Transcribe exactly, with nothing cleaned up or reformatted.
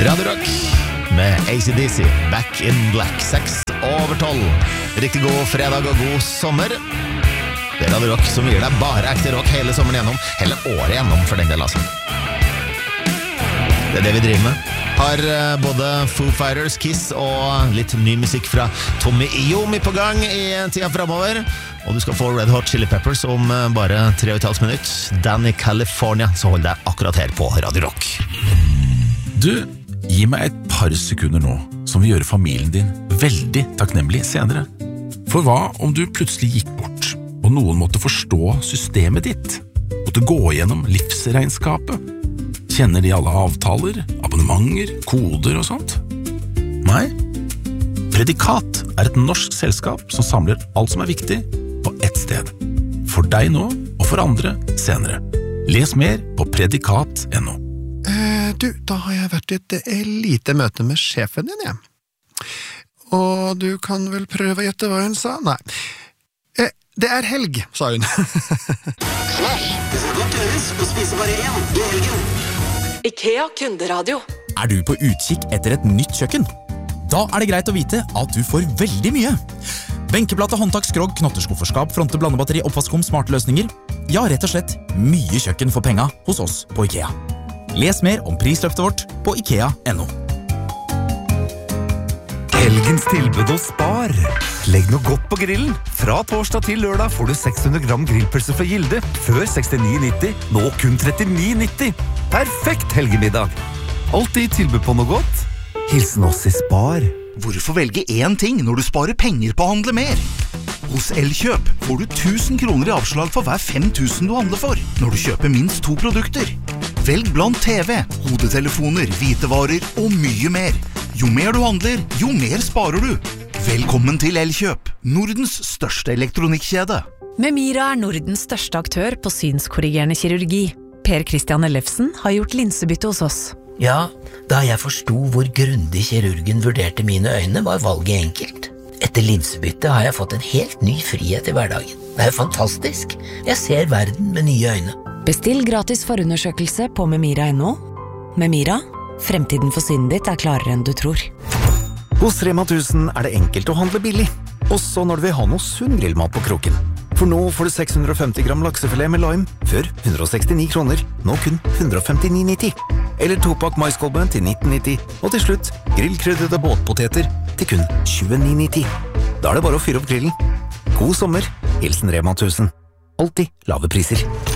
Radio Rock med A C D C, Back in Black, seks over tolv. Riktig god fredag og god sommer. Det er Radio Rock som gir deg bare ekte rock hele sommeren gjennom, hele året gjennom for den del, altså. Det er det vi driver med. Har både Foo Fighters, Kiss og litt ny musikk fra Tommy Iommi på gang i tida fremover. Og du skal få Red Hot Chili Peppers om bare tre og et halvt minutt. Dan i California, så hold deg akkurat her på Radio Rock. Du, gi meg et par sekunder nå, som vil gjøre familien din veldig takknemlig senere. For hva om du plutselig gikk bort, og noen måtte forstå systemet ditt? Måtte gå gjennom livsregnskapet? Kjenner de alle avtaler, abonnementer, koder og sånt? Nei. Predikat er et norsk selskap som samler alt som er viktig på ett sted. For deg nå, og for andre senere. Les mer på predikat punktum no. Eh, du, da har jeg vært i et lite møte med sjefen din, jeg. Og du kan vel prøve å gjette hva hun sa? Nei. Eh, det er helg, sa hun. Smash! Det skal godt gjøres å spise bare én i helgen. IKEA kunderadio. Er du på utkikk etter et nytt kjøkken? Da er det greit å vite at du får veldig mye. Benkeplate, håndtak, skrog, knotterskufferskap, fronte, blandebatteri, oppvaskom, smarte løsninger. Ja, rett og slett mye kjøkken for penga hos oss på IKEA. Les mer om prisløftet vårt på ikea punktum no. Helgens tilbud hos Spar. Legg noe godt på grillen. Fra torsdag til lørdag får du seks hundre gram grillpølse for Gilde. Før sekstini nitti, nå kun trettini nitti. Perfekt helgemiddag. Alltid tilbud på noe godt. Hilsen oss i Spar. Hvorfor velge én ting når du sparer penger på å handle mer? Hos Elkjøp får du tusen kroner i avslag for hver fem tusen du handler for, når du kjøper minst to produkter. Velg blant T V, hodetelefoner, hvitevarer og mye mer. Jo mer du handler, jo mer sparer du. Velkommen til Elkjøp, Nordens største elektronikkjede. Memira er Nordens største aktør på synskorrigerende kirurgi. Per Christian Ellefsen har gjort linsebytte hos oss. Ja, da jeg forsto hvor grundig kirurgen vurderte mine øyne, var valget enkelt. Etter linsebytte har jeg fått en helt ny frihet i hverdagen. Det er jo fantastisk. Jeg ser verden med nye øyne. Bestill gratis forundersøkelse på memira punktum no. Memira, fremtiden for synet ditt er klarere enn du tror. Hos Rema tusen er det enkelt å handle billig, også når du vil ha noe sunn grillmat på kroken. For nå får du seks hundre og femti gram laksefilet med lime, før hundre og sekstini kroner, nå kun hundre og femtini nitti. Eller topakk maiskolben til nitten nitti, og til slutt grillkryddede båtpoteter til kun tjueni nitti. Da er det bare å fyre opp grillen. God sommer, hilsen Rema tusen. Alltid lave priser.